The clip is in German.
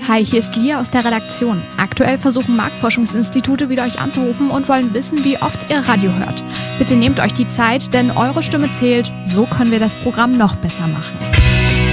Hi, hier ist Lia aus der Redaktion. Aktuell versuchen Marktforschungsinstitute wieder euch anzurufen und wollen wissen, wie oft ihr Radio hört. Bitte nehmt euch die Zeit, denn eure Stimme zählt. So können wir das Programm noch besser machen.